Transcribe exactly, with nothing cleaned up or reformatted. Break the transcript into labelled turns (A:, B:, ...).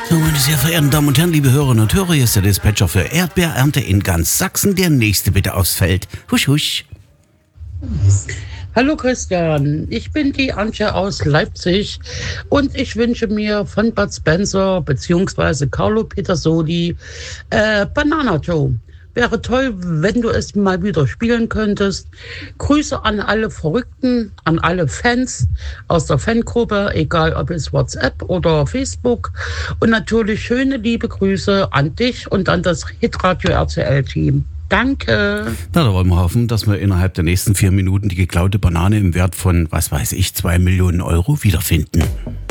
A: So, meine sehr verehrten Damen und Herren, liebe Hörerinnen und Hörer, hier ist der Dispatcher für Erdbeerernte in ganz Sachsen. Der nächste bitte aufs Feld. Husch, husch.
B: Hallo Christian, ich bin die Antje aus Leipzig und ich wünsche mir von Bud Spencer bzw. Carlo Petersoli äh, Banana Joe. Wäre toll, wenn du es mal wieder spielen könntest. Grüße an alle Verrückten, an alle Fans aus der Fangruppe, egal ob es WhatsApp oder Facebook. Und natürlich schöne liebe Grüße an dich und an das Hitradio R T L-Team. Danke.
A: Na, da wollen wir hoffen, dass wir innerhalb der nächsten vier Minuten die geklaute Banane im Wert von, was weiß ich, zwei Millionen Euro wiederfinden.